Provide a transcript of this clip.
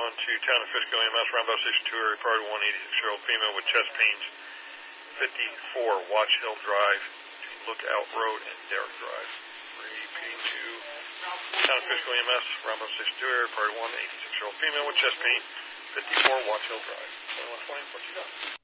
to Town of Fishkill EMS, Roundabout Station 2 area, priority 1, 86-year-old female with chest pains, 54 Watch Hill Drive, between Lookout Road and Derrick Drive. Repeating to Town of Fishkill EMS, Roundabout Station 2 area, priority 1, 86-year-old female with chest pain, 54 Watch Hill Drive. 2120, what you got?